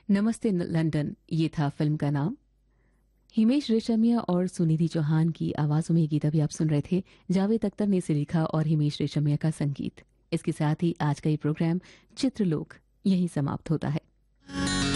नमस्ते लंदन, ये था फिल्म का नाम। हिमेश रेशमिया और सुनिधि चौहान की आवाजों में ये गीत अभी आप सुन रहे थे। जावेद अख्तर ने इसे लिखा और हिमेश रेशमिया का संगीत। इसके साथ ही आज का ये प्रोग्राम चित्रलोक यहीं समाप्त होता है।